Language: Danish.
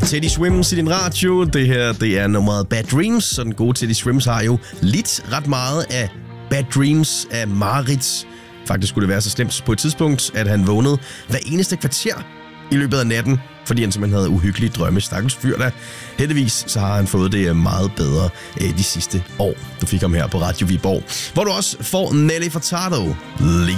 Teddy Swims i din radio. Det her, det er nummeret Bad Dreams, så den gode Teddy Swims har jo lidt ret meget af Bad Dreams, af mareridt. Faktisk skulle det være så slemt på et tidspunkt, at han vågnede hver eneste kvarter i løbet af natten, fordi han simpelthen havde uhyggelige drømme. Stakkels fyr da. Heldigvis så har han fået det meget bedre de sidste år. Du fik ham her på Radio Viborg, hvor du også får Nelly Furtado lige